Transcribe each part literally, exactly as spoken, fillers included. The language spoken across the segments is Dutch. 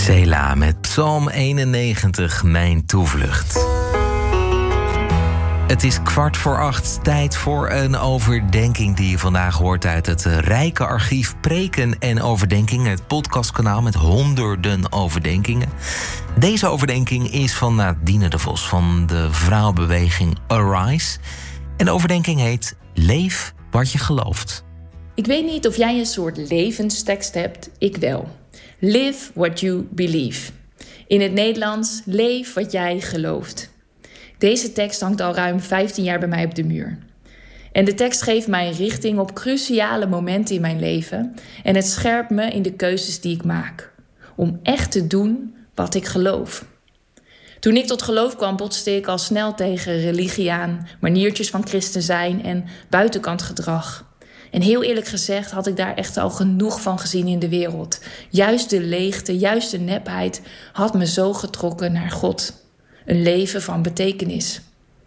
Sela met Psalm eenennegentig, mijn toevlucht. Het is kwart voor acht, tijd voor een overdenking die je vandaag hoort uit het rijke archief Preken en Overdenkingen, het podcastkanaal met honderden overdenkingen. Deze overdenking is van Nadine de Vos van de vrouwenbeweging Arise. En de overdenking heet Leef wat je gelooft. Ik weet niet of jij een soort levenstekst hebt, ik wel. Live what you believe. In het Nederlands, leef wat jij gelooft. Deze tekst hangt al ruim vijftien jaar bij mij op de muur. En de tekst geeft mij richting op cruciale momenten in mijn leven. En het scherpt me in de keuzes die ik maak. Om echt te doen wat ik geloof. Toen ik tot geloof kwam, botste ik al snel tegen religie aan, maniertjes van christen zijn en buitenkant gedrag. En heel eerlijk gezegd had ik daar echt al genoeg van gezien in de wereld. Juist de leegte, juist de nepheid had me zo getrokken naar God. Een leven van betekenis.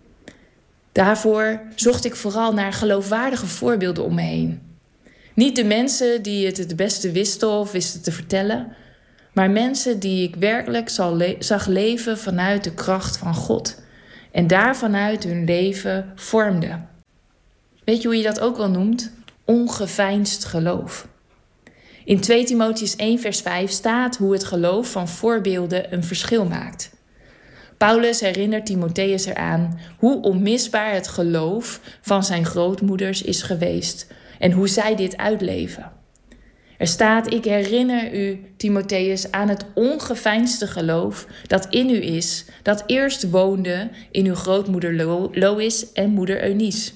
Daarvoor zocht ik vooral naar geloofwaardige voorbeelden om me heen. Niet de mensen die het het beste wisten of wisten te vertellen, maar mensen die ik werkelijk zag leven vanuit de kracht van God. En daarvanuit hun leven vormden. Weet je hoe je dat ook wel noemt? Ongeveinsd geloof. In twee Timotheüs één vers vijf staat hoe het geloof van voorbeelden een verschil maakt. Paulus herinnert Timotheus eraan hoe onmisbaar het geloof van zijn grootmoeders is geweest en hoe zij dit uitleven. Er staat, ik herinner u, Timotheus, aan het ongeveinsde geloof dat in u is, dat eerst woonde in uw grootmoeder Lo- Lois en moeder Eunice.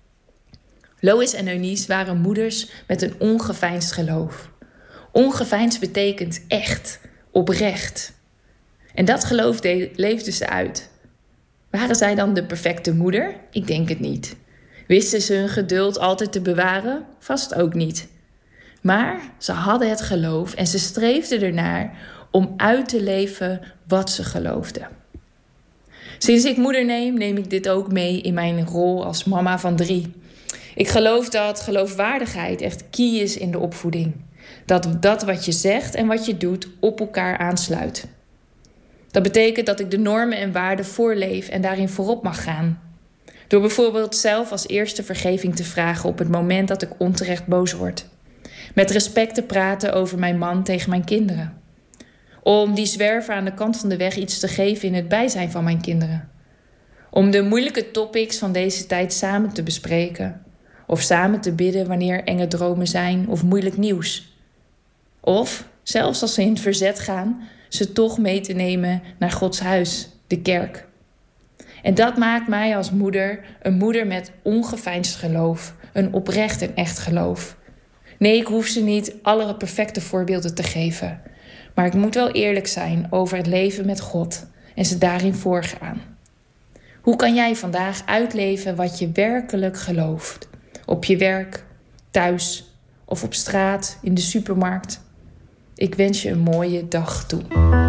Lois en Eunice waren moeders met een ongeveinsd geloof. Ongeveinsd betekent echt, oprecht. En dat geloof de- leefden ze uit. Waren zij dan de perfecte moeder? Ik denk het niet. Wisten ze hun geduld altijd te bewaren? Vast ook niet. Maar ze hadden het geloof en ze streefden ernaar om uit te leven wat ze geloofden. Sinds ik moeder neem, neem ik dit ook mee in mijn rol als mama van drie. Ik geloof dat geloofwaardigheid echt key is in de opvoeding. Dat dat wat je zegt en wat je doet op elkaar aansluit. Dat betekent dat ik de normen en waarden voorleef en daarin voorop mag gaan. Door bijvoorbeeld zelf als eerste vergeving te vragen op het moment dat ik onterecht boos word. Met respect te praten over mijn man tegen mijn kinderen. Om die zwerver aan de kant van de weg iets te geven in het bijzijn van mijn kinderen. Om de moeilijke topics van deze tijd samen te bespreken. Of samen te bidden wanneer enge dromen zijn of moeilijk nieuws. Of, zelfs als ze in het verzet gaan, ze toch mee te nemen naar Gods huis, de kerk. En dat maakt mij als moeder een moeder met ongeveinsd geloof. Een oprecht en echt geloof. Nee, ik hoef ze niet alle perfecte voorbeelden te geven. Maar ik moet wel eerlijk zijn over het leven met God en ze daarin voorgaan. Hoe kan jij vandaag uitleven wat je werkelijk gelooft? Op je werk, thuis of op straat, in de supermarkt? Ik wens je een mooie dag toe.